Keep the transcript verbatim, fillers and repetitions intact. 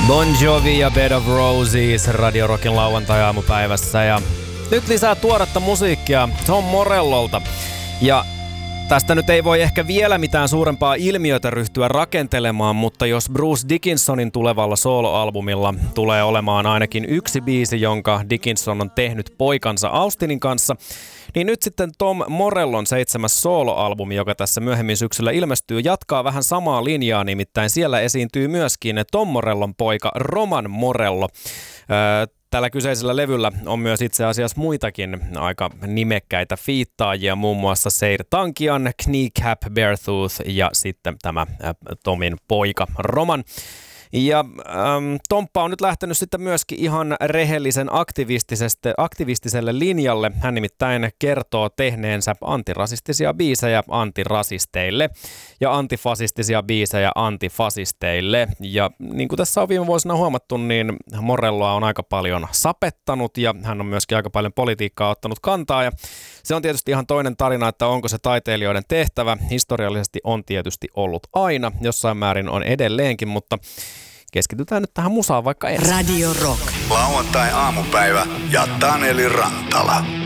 Bon Jovi ja Bed of Roses Radio Rockin lauantai-aamupäivässä. Ja nyt lisää tuoretta musiikkia Tom Morellolta. Ja tästä nyt ei voi ehkä vielä mitään suurempaa ilmiötä ryhtyä rakentelemaan, mutta jos Bruce Dickinsonin tulevalla soloalbumilla tulee olemaan ainakin yksi biisi, jonka Dickinson on tehnyt poikansa Austinin kanssa, niin nyt sitten Tom Morellon seitsemäs soloalbumi, joka tässä myöhemmin syksyllä ilmestyy, jatkaa vähän samaa linjaa, nimittäin siellä esiintyy myöskin Tom Morellon poika Roman Morello. Öö, Tällä kyseisellä levyllä on myös itse asiassa muitakin aika nimekkäitä fiittaajia, muun muassa Seir Tankian, Kneecap, Beartooth ja sitten tämä Tomin poika Roman. Ja ähm, Tomppa on nyt lähtenyt sitten myöskin ihan rehellisen aktivistiselle linjalle. Hän nimittäin kertoo tehneensä antirasistisia biisejä antirasisteille ja antifasistisia biisejä antifasisteille. Ja niin kuin tässä on viime vuosina huomattu, niin Morelloa on aika paljon sapettanut ja hän on myöskin aika paljon politiikkaa ottanut kantaa. Ja se on tietysti ihan toinen tarina, että onko se taiteilijoiden tehtävä. Historiallisesti on tietysti ollut aina, jossain määrin on edelleenkin, mutta keskitytään nyt tähän musaan vaikka ensin. Radio Rock. Lauantai-aamupäivä ja Taneli Rantala.